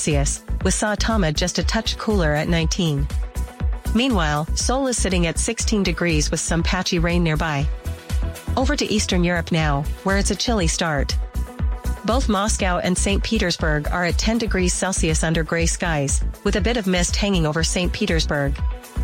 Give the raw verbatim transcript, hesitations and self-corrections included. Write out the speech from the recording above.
Celsius, with Saitama just a touch cooler at nineteen. Meanwhile, Seoul is sitting at sixteen degrees with some patchy rain nearby. Over to Eastern Europe now, where it's a chilly start. Both Moscow and Saint Petersburg are at ten degrees Celsius under gray skies, with a bit of mist hanging over Saint Petersburg.